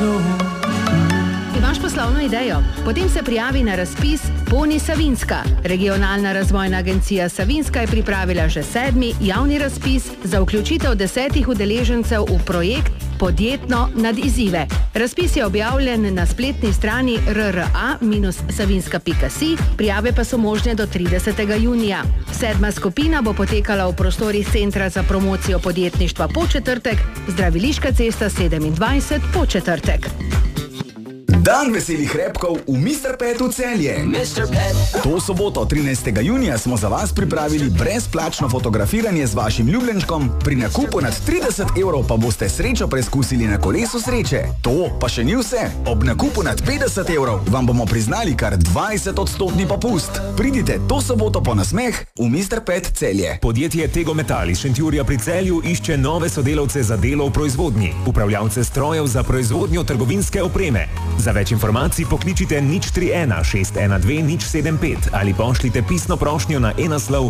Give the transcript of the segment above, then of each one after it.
Imaš poslovno idejo? Potem se prijavi na razpis Poni Savinjska. Regionalna razvojna agencija Savinjska je pripravila že 7. javni razpis za vključitev 10 udeležencev v projekt Podjetno nad izzive. Razpis je objavljen na spletni strani rra-savinjska.si, prijave pa so možne do 30. junija. 7. skupina bo potekala v prostorih Centra za promocijo podjetništva Podčetrtek, Zdraviliška cesta 27 Podčetrtek. Dan veselih repkov v Mr. Petu Celje. To soboto, 13. junija, smo za vas pripravili brezplačno fotografiranje z vašim ljubljenčkom. Pri nakupu nad 30 € pa boste srečo preizkusili na kolesu sreče. To pa še ni vse. Ob nakupu nad 50 € vam bomo priznali kar 20% popust. Pridite to soboto po nasmeh v Mr. Pet Celje. Podjetje Tego Metal iz Šentjurja pri Celju išče nove sodelavce za delo v proizvodnji, upravljavce strojev za proizvodnjo trgovinske opreme. Za več informacij pokličite 031 612 075 ali pošljite pisno prošnjo na e-naslov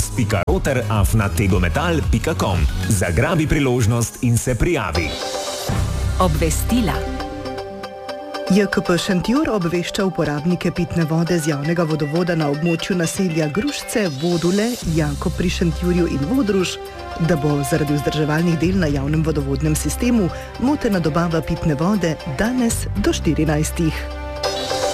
uros.roter@tegometal.com. Zagrabi priložnost in se prijavi. Obvestila. JKP Šentjur obvešča uporabnike pitne vode z javnega vodovoda na območju naselja Grušce, Vodule, Jakob pri Šentjurju in Vodruž, da bo zaradi vzdrževalnih del na javnem vodovodnem sistemu motena dobava pitne vode danes do 14.